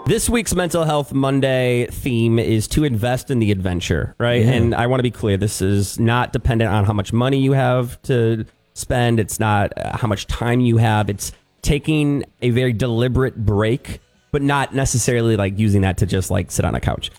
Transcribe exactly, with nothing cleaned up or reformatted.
This week's Mental Health Monday theme is to invest in the adventure, right? Yeah. And I want to be clear, this is not dependent on how much money you have to spend. It's not uh, how much time you have. It's taking a very deliberate break, but not necessarily like using that to just like sit on a couch.